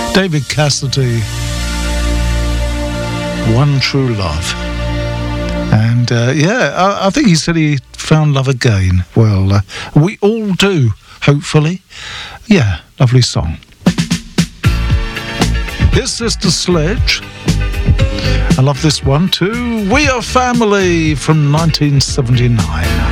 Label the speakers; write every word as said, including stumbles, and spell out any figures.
Speaker 1: David Cassidy, One True Love. And uh, yeah, I, I think he said he found love again. Well, uh, we all do, hopefully. Yeah, lovely song. Here's Sister Sledge. I love this one too. We Are Family from nineteen seventy-nine.